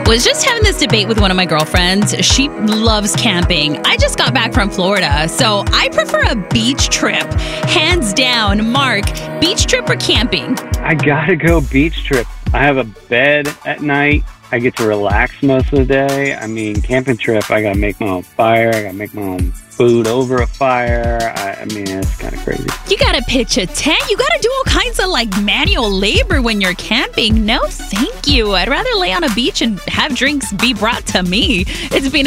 Was just having this debate with one of my girlfriends. She loves camping. I just got back from Florida, so I prefer a beach trip. Hands down. Mark, beach trip or camping? I gotta go beach trip. I have a bed at night. I get to relax most of the day. I mean, camping trip, I gotta make my own fire. I gotta make my own food over a fire. I mean, it's kind of crazy. You gotta pitch a tent. You gotta do all kinds of manual labor when you're camping. No, thank you. I'd rather lay on a beach and have drinks be brought to me. It's been